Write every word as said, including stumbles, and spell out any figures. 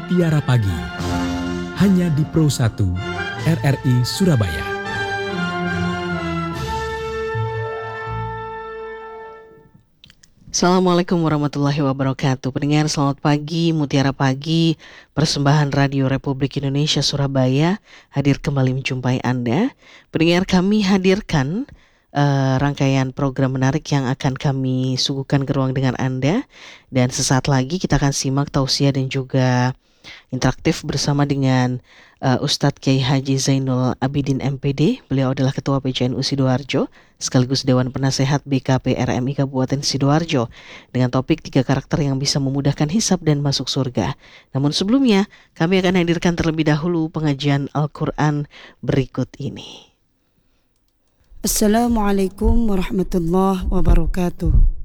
Mutiara Pagi, hanya di Pro satu R R I Surabaya. Assalamualaikum warahmatullahi wabarakatuh. Pendengar selamat pagi, Mutiara Pagi, persembahan Radio Republik Indonesia Surabaya hadir kembali menjumpai Anda. Pendengar, kami hadirkan uh, rangkaian program menarik yang akan kami suguhkan ke ruang dengar Anda. Dan sesaat lagi kita akan simak tausiah dan juga interaktif bersama dengan uh, Ustadz Kiai Haji Zainul Abidin M P D. Beliau adalah Ketua P C N U Sidoarjo sekaligus Dewan Penasehat B K P R M I Kabupaten Sidoarjo dengan topik tiga karakter yang bisa memudahkan hisab dan masuk surga. Namun sebelumnya kami akan hadirkan terlebih dahulu pengajian Al-Quran berikut ini. Assalamualaikum warahmatullahi wabarakatuh.